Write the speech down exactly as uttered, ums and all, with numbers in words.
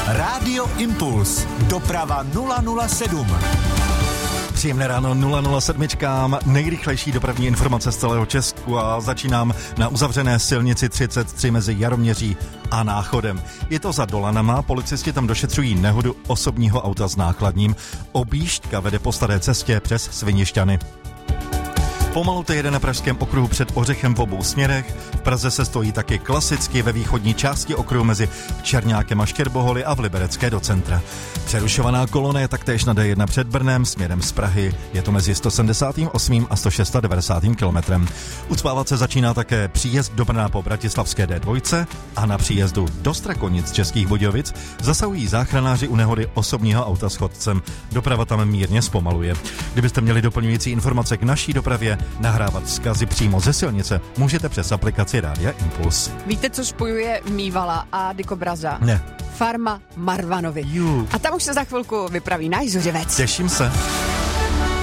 Rádio Impuls. Doprava nula nula sedm. Příjemné ráno nula nula sedm, nejrychlejší dopravní informace z celého Česku a začínám na uzavřené silnici třicet tři mezi Jaroměří a Náchodem. Je to za Dolanama, policisti tam došetřují nehodu osobního auta s nákladním. Objížďka vede po staré cestě přes Svinišťany. Pomalu to jede na pražském okruhu před Ořechem v obou směrech. V Praze se stojí taky klasicky ve východní části okruhu mezi Černákem a Štěrboholy a v Liberecké do centra. Přerušovaná kolona je taktéž na D jedna před Brnem směrem z Prahy. Je to mezi sto sedmdesát osm a sto devadesát šest kilometrem. Ucpávat se začíná také příjezd do Brna po bratislavské D dva a na příjezdu do Strakonic Českých Budějovic zasahují záchranáři u nehody osobního auta s chodcem. Doprava tam mírně zpomaluje. Kdybyste měli doplňující informace k naší dopravě, nahrávat vzkazy přímo ze silnice, můžete přes aplikaci Rádia Impuls. Víte, co spojuje Mývala a Dykobraza? Ne. Farma Marvanovi. Jú. A tam už se za chvilku vypraví náš Zuřivec. Těším se.